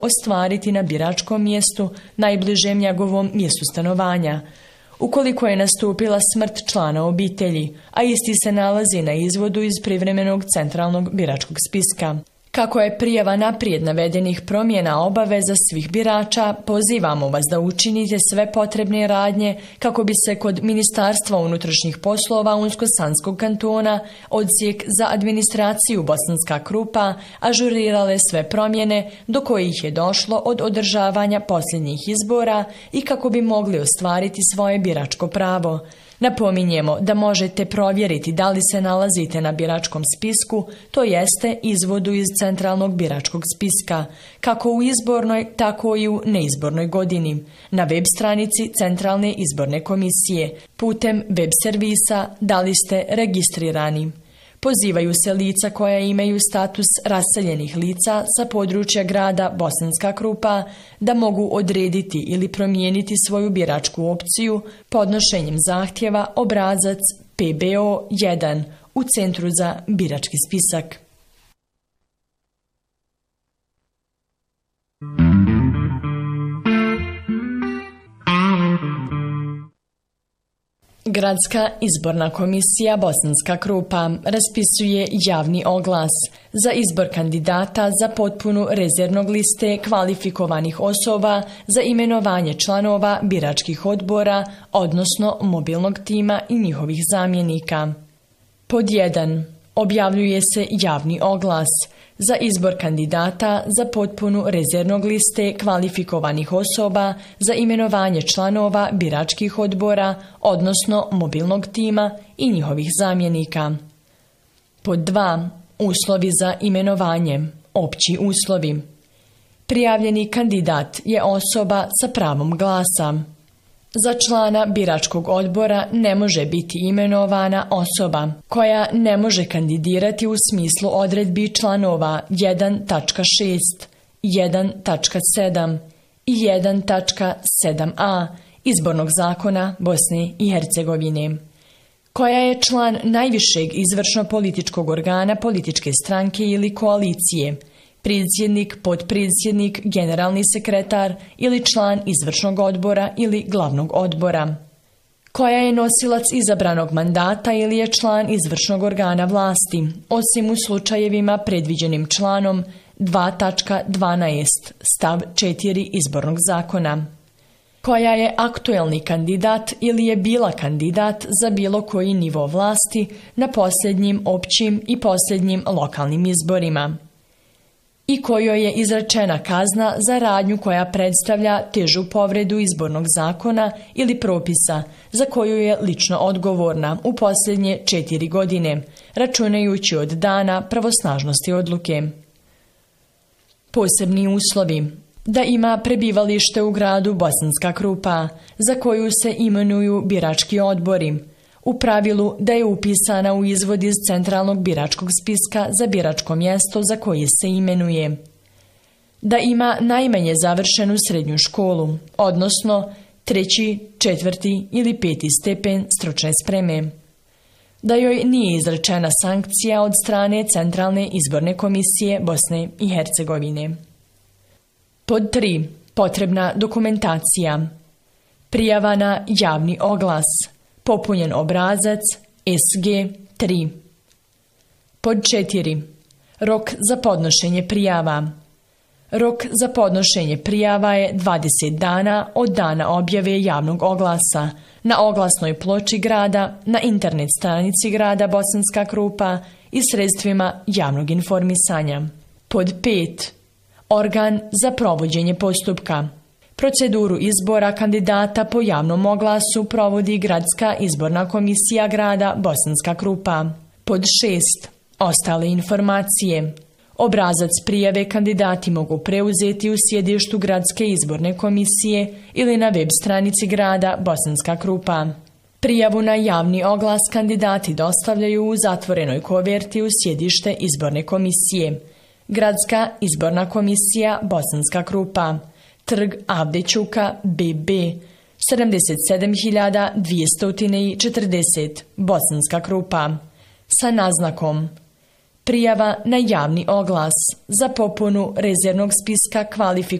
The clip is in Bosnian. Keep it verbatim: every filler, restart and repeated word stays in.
ostvariti na biračkom mjestu najbližem njegovom mjestu stanovanja. Ukoliko je nastupila smrt člana obitelji, a isti se nalazi na izvodu iz privremenog centralnog biračkog spiska. Kako je prijava naprijed navedenih promjena obaveza svih birača, pozivamo vas da učinite sve potrebne radnje kako bi se kod Ministarstva unutrašnjih poslova Unsko-Sanskog kantona, odsjek za administraciju Bosanska Krupa, ažurirale sve promjene do kojih je došlo od održavanja posljednjih izbora i kako bi mogli ostvariti svoje biračko pravo. Napominjemo da možete provjeriti da li se nalazite na biračkom spisku, to jeste izvodu iz centralnog biračkog spiska, kako u izbornoj, tako i u neizbornoj godini, na web stranici Centralne izborne komisije, putem web servisa da li ste registrirani. Pozivaju se lica koja imaju status raseljenih lica sa područja grada Bosanska Krupa da mogu odrediti ili promijeniti svoju biračku opciju podnošenjem zahtjeva obrazac P B O jedan u Centru za birački spisak. Gradska izborna komisija Bosanska Krupa raspisuje javni oglas za izbor kandidata za potpunu rezervnog liste kvalifikovanih osoba za imenovanje članova biračkih odbora, odnosno mobilnog tima i njihovih zamjenika. Pod jedan. Objavljuje se javni oglas za izbor kandidata za potpunu rezervnog liste kvalifikovanih osoba za imenovanje članova biračkih odbora, odnosno mobilnog tima i njihovih zamjenika. Pod dva. Uslovi za imenovanje. Opći uslovi. Prijavljeni kandidat je osoba sa pravom glasa. Za člana biračkog odbora ne može biti imenovana osoba koja ne može kandidirati u smislu odredbi članova jedan tačka šest, jedan tačka sedam i jedan tačka sedam a Izbornog zakona Bosne i Hercegovine, koja je član najvišeg izvršno-političkog organa političke stranke ili koalicije, predsjednik, potpredsjednik, generalni sekretar ili član izvršnog odbora ili glavnog odbora, koja je nosilac izabranog mandata ili je član izvršnog organa vlasti, osim u slučajevima predviđenim članom dva tačka dvanaest stav četiri Izbornog zakona, koja je aktuelni kandidat ili je bila kandidat za bilo koji nivo vlasti na posljednjim općim i posljednjim lokalnim izborima i kojoj je izrečena kazna za radnju koja predstavlja težu povredu izbornog zakona ili propisa za koju je lično odgovorna u posljednje četiri godine, računajući od dana pravosnažnosti odluke. Posebni uslovi. Da ima prebivalište u gradu Bosanska Krupa, za koju se imenuju birački odbori, u pravilu da je upisana u izvod iz centralnog biračkog spiska za biračko mjesto za koje se imenuje. Da ima najmanje završenu srednju školu, odnosno treći, četvrti ili peti stepen stručne spreme. Da joj nije izrečena sankcija od strane Centralne izborne komisije Bosne i Hercegovine. Pod tri. Potrebna dokumentacija. Prijava na javni oglas. Popunjen obrazac S G tri. Pod četiri. Rok za podnošenje prijava. Rok za podnošenje prijava je dvadeset dana od dana objave javnog oglasa na oglasnoj ploči grada, na internet stranici grada Bosanska Krupa i sredstvima javnog informisanja. Pod pet. Organ za provođenje postupka. Proceduru izbora kandidata po javnom oglasu provodi Gradska izborna komisija grada Bosanska Krupa. Pod šest. Ostale informacije. Obrazac prijave kandidati mogu preuzeti u sjedištu Gradske izborne komisije ili na web stranici grada Bosanska Krupa. Prijavu na javni oglas kandidati dostavljaju u zatvorenoj koverti u sjedište izborne komisije. Gradska izborna komisija Bosanska Krupa, Trg Avde Ćuka B B, sedamdeset sedam hiljada dvjesto četrdeset, Bosanska Krupa, sa naznakom prijava na javni oglas za popunu rezervnog spiska kvalifikovanih